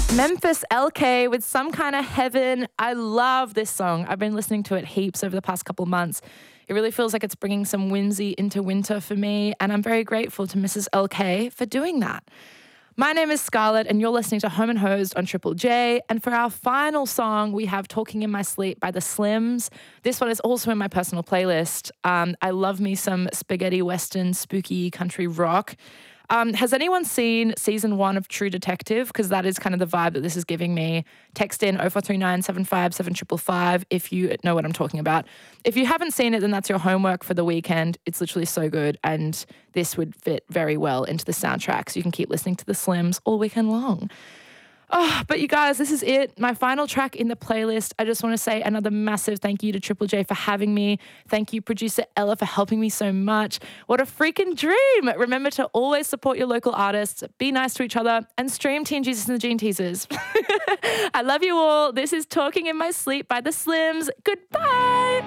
Memphis LK with Some Kind of Heaven. I love this song. I've been listening to it heaps over the past couple months. It really feels like it's bringing some whimsy into winter for me, and I'm very grateful to Mrs. LK for doing that. My name is Scarlett, and you're listening to Home and Hosed on Triple J. And for our final song, we have Talking in My Sleep by the Slims. This one is also in my personal playlist. I love me some spaghetti western spooky country rock. Has anyone seen season 1 of True Detective? Because that is kind of the vibe that this is giving me. Text in 0439 75 7555 if you know what I'm talking about. If you haven't seen it, then that's your homework for the weekend. It's literally so good, and this would fit very well into the soundtrack, so you can keep listening to the Slims all weekend long. Oh, but you guys, this is it. My final track in the playlist. I just want to say another massive thank you to Triple J for having me. Thank you, producer Ella, for helping me so much. What a freaking dream. Remember to always support your local artists, be nice to each other, and stream Teen Jesus and the Gene Teasers. I love you all. This is Talking in My Sleep by the Slims. Goodbye.